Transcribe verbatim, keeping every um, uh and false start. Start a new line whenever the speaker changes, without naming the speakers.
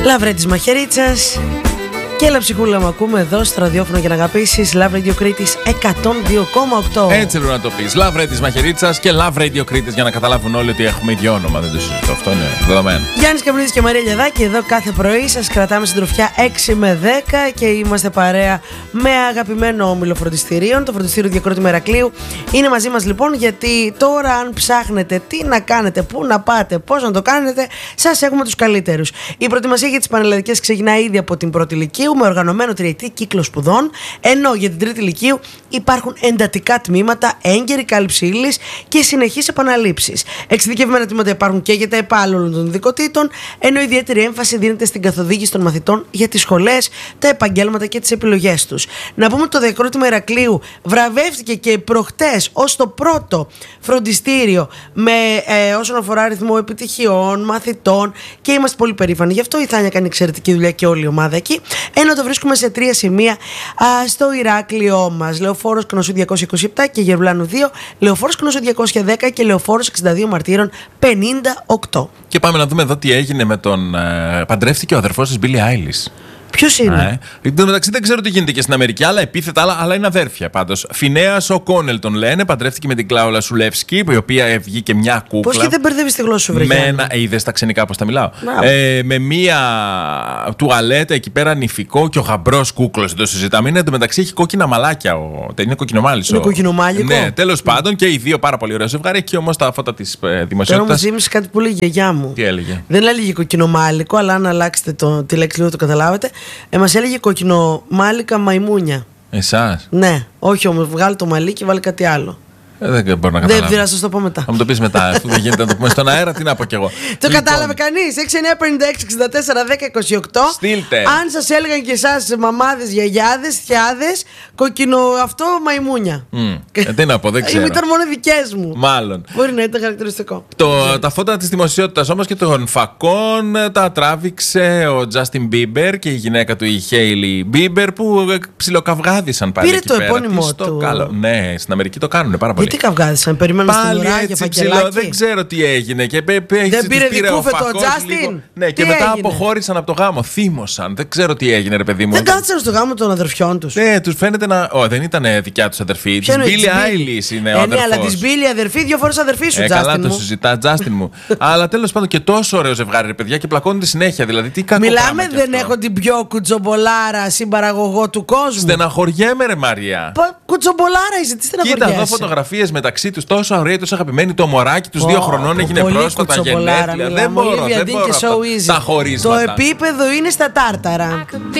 Λαύρε της Μαχαιρίτσας και έλα ψυχούλα μου ακούμε εδώ στο ραδιόφωνο για να αγαπήσεις. Love Radio Κρήτης εκατόν δύο κόμμα οκτώ.
Έτσι πρέπει να το πεις. Love Radio της Μαχαιρίτσας και Love Radio Κρήτης, για να καταλάβουν όλοι ότι έχουμε ίδιο όνομα. Δεν το συζητώ. Αυτό είναι δεδομένο.
Γιάννης Καβλίδης και Μαρία Λιαδάκη εδώ κάθε πρωί. Σας κρατάμε συντροφιά έξι με δέκα και είμαστε παρέα με αγαπημένο όμιλο φροντιστηρίων, το φροντιστήριο Διακρότημου Ηρακλείου. Είναι μαζί μας λοιπόν, γιατί τώρα αν ψάχνετε τι να κάνετε, πού να πάτε, πώς να το κάνετε, σας έχουμε τους καλύτερους. Η προετοιμασία για τις πανελλαδικές ξεκινάει ήδη από την πρώτη ηλικίου με οργανωμένο τριετή κύκλο σπουδών, ενώ για την τρίτη ηλικίου υπάρχουν εντατικά τμήματα, έγκαιρη κάλυψη ύλης και συνεχείς επαναλήψεις. Εξειδικευμένα τμήματα υπάρχουν και για τα ΕΠΑ όλων των ειδικοτήτων, ενώ ιδιαίτερη έμφαση δίνεται στην καθοδήγηση των μαθητών για τις σχολές, τα επαγγέλματα και τις επιλογές τους. Να πούμε ότι το Διακρότημα Ηρακλείου βραβεύτηκε και προχτές ως το πρώτο φροντιστήριο με, ε, όσον αφορά αριθμό επιτυχιών, μαθητών, και είμαστε πολύ περήφανοι γι' αυτό. Η Θάνια κάνει εξαιρετική δουλειά και όλη η ομάδα εκεί. Ενώ το βρίσκουμε σε τρία σημεία α, στο Ηράκλειό μας. Λεωφόρος Κνωσού διακόσια είκοσι επτά και Γερουλάνου δύο, Λεωφόρος Κνωσού διακόσια δέκα και Λεωφόρος εξήντα δύο Μαρτύρων πενήντα οκτώ.
Και πάμε να δούμε εδώ τι έγινε με τον. Ε, παντρεύτηκε ο αδερφός της Billie Eilish.
Ποιος είναι?
Ε, εν τω μεταξύ δεν ξέρω τι γίνεται και στην Αμερική. Άλλα επίθετα, άλλα, αλλά είναι αδέρφια πάντως. Φινέας Οκόνελ τον λένε. Παντρεύτηκε με την Κλάουλα Σουλεύσκη, η οποία βγήκε μια κούκλα.
Πώς και δεν μπερδεύεις τη γλώσσα σου, βρε?
Με ένα. Ε, είδες τα ξενικά πώς τα μιλάω. Ε, με μια τουαλέτα εκεί πέρα νηφικό και ο γαμπρός κούκλος. Δεν το συζητάμε. Είναι εν τω μεταξύ έχει κόκκινα μαλάκια. Ο, είναι κοκκινομάλισο.
Είναι κοκκινομάλικο.
Ναι, τέλος πάντων και οι δύο πάρα πολύ ωραίο ζευγάρι. Εκεί όμως τα φώτα της ε, δημοσιότητας.
Τώρα μου θύμισε κάτι που λέει η γιαγιά μου.
Τι έλεγε?
Δεν έλεγε κοκκινομάλικο, αλλά αν αλλάξετε το, τη λέξη λίγο το καταλάβετε. Ε, μας έλεγε κοκκινομάλικα μαϊμούνια.
Εσάς?
Ναι, όχι όμως, βγάλει το μαλλί και βάλει κάτι άλλο.
Ε, δεν μπορώ να καταλάβω.
Δεν πειράζει, θα το πω μετά.
Θα μου το πεις μετά, αφού δεν γίνεται να το πούμε στον αέρα, τι να πω κι εγώ.
Το
Λοιπόν,
κατάλαβε κανείς? έξι εννιά πενήντα έξι εξήντα τέσσερα δέκα είκοσι οκτώ.
Στείλτε.
Αν σας έλεγαν και εσάς μαμάδες, γιαγιάδες, θιάδες, κοκκινο αυτό μαϊμούνια.
Mm. Ε, τι να πω, δεν ξέρω.
Ήταν μόνο δικές μου.
Μάλλον.
Μπορεί να ήταν χαρακτηριστικό.
Το, τα φώτα της δημοσιότητας όμως και των φακών τα τράβηξε ο Justin Bieber και η γυναίκα του η Hailey Bieber, που ψιλοκαυγάδισαν πάλι.
Πήρε
εκεί
το
πέρα.
επώνυμό
του.
του.
Καλό. Ναι, στην Αμερική το κάνουν πάρα πολύ.
Γιατί καυγάδισαν, περιμένουν στην ουρά για φακελάκι.
Δεν ξέρω τι έγινε. Και πέ, πέ,
δεν πήρε δικούφετο ο
Justin. Ναι,
τι
και μετά
έγινε?
Αποχώρησαν από το γάμο. Θύμωσαν. Δεν ξέρω τι έγινε, ρε παιδί μου.
Δεν κάτσαν στο γάμο των αδερφιών τους.
Ναι, τους φαίνεται να. Ω, δεν ήταν δικιά τους αδερφή. Της Billie Eilish είναι ο
ε,
αδερφός.
Ναι, αλλά της Billie αδερφή, δύο φορές αδερφή σου,
ε,
Justin.
Καλά,
μου.
το συζητά, Justin μου. Αλλά τέλος πάντων και τόσο ωραίο ζευγάρι, ρε παιδιά, και πλακώνονται συνέχεια. Δηλαδή, τι κακό.
Μιλάμε, δεν έχω την πιο κουτσομπολάρα συμπαραγωγό του κόσμου.
Στεναχωριέμαι, ρε Μαρία.
Πα, κουτσομπολάρα είσαι, τι στεναχωριέσαι?
Κοίτα εδώ φωτογραφίες μεταξύ τους, τόσο ωραία, τόσο αγαπημένοι. Το μωράκι τους δύο χρονών έγινε πρόσφατα γενέθλια. Δεν μπορώ, δεν μπορώ.
Τα χωρίσματα. Το επίπεδο είναι στα τάρταρα.